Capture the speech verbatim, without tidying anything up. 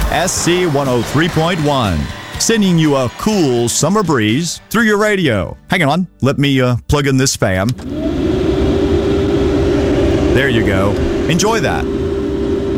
S C one oh three point one. Sending you a cool summer breeze through your radio. Hang on, let me uh, plug in this fan. There you go. Enjoy that.